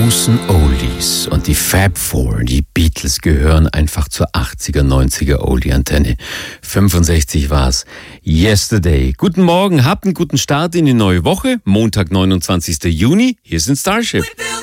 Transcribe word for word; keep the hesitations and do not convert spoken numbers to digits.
großen Oldies und die Fab Four, die Beatles, gehören einfach zur achtziger, neunziger Oldie-Antenne. fünfundsechzig war's. Yesterday. Guten Morgen, habt einen guten Start in die neue Woche. Montag, neunundzwanzigster Juni. Hier sind Starship.